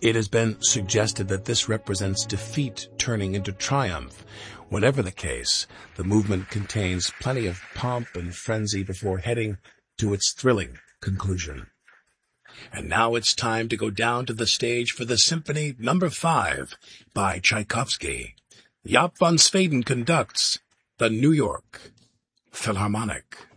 It has been suggested that this represents defeat turning into triumph. Whatever the case, the movement contains plenty of pomp and frenzy before heading to its thrilling conclusion. And now it's time to go down to the stage for the Symphony No. 5 by Tchaikovsky. Jaap van Zweden conducts the New York Philharmonic.